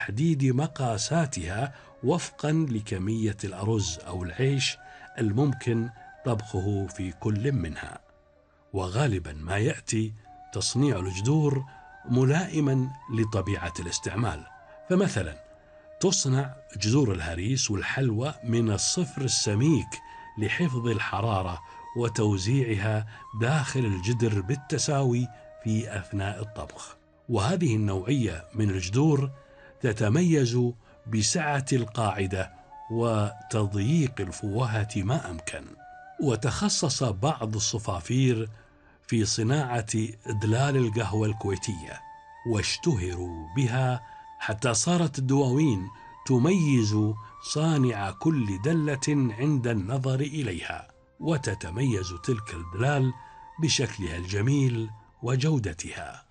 تحديد مقاساتها وفقا لكمية الأرز أو العيش الممكن طبخه في كل منها. وغالبا ما يأتي تصنيع الجذور ملائما لطبيعة الاستعمال، فمثلا تصنع جذور الهريس والحلوى من الصفر السميك لحفظ الحرارة وتوزيعها داخل الجدر بالتساوي في أثناء الطبخ. وهذه النوعية من الجذور تتميز بسعة القاعدة وتضييق الفوهة ما أمكن. وتخصص بعض الصفافير في صناعة إدلال القهوة الكويتية، واشتهروا بها حتى صارت الدواوين تميز صانع كل دلة عند النظر إليها، وتتميز تلك الدلال بشكلها الجميل وجودتها.